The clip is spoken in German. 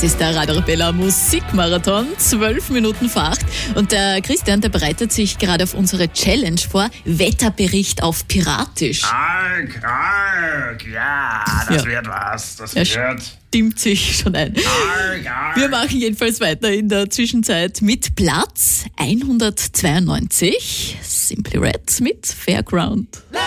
Das ist der Radio Arabella Musikmarathon, 12 Minuten vor 8. Und der Christian, der bereitet sich gerade auf unsere Challenge vor, Wetterbericht auf Piratisch. Arg, ja, das wird was, das wird. Stimmt sich schon ein. Arg. Wir machen jedenfalls weiter in der Zwischenzeit mit Platz 192, Simply Red mit Fairground.